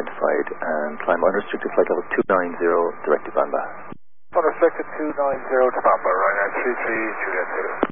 identified and climb unrestricted flight level 290 direct to Bamba. Unrestricted 290 to Bamba, right now 33 Juliet 2.